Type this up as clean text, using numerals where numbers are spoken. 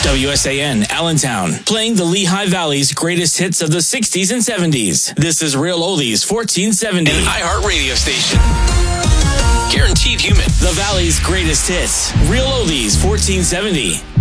WSAN Allentown, playing the Lehigh Valley's greatest hits of the 60s and 70s. This is Real Oldies 1470. An iHeart radio station. Guaranteed human. The Valley's greatest hits. Real Oldies 1470.